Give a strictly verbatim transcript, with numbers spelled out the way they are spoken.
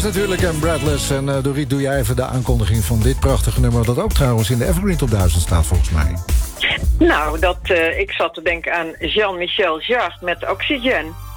Doors natuurlijk en Breathless. En uh, Doriet, doe jij even de aankondiging van dit prachtige nummer... dat ook trouwens in de Evergreen Top duizend staat volgens mij. Nou, dat, uh, ik zat te denken aan Jean-Michel Jarre met Oxygen.